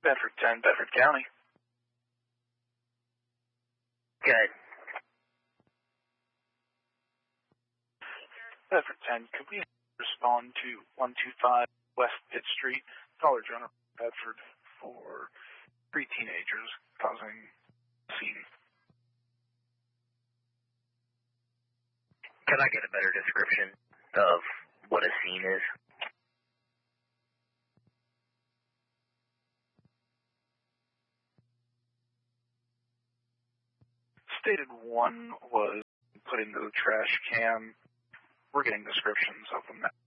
Bedford 10, Bedford County. Good. Bedford 10, could we respond to 125 West Pitt Street, Dollar General, Bedford, for 3 teenagers causing a scene? Can I get a better description of what a scene is? Stated one was put into the trash can. We're getting descriptions of them now.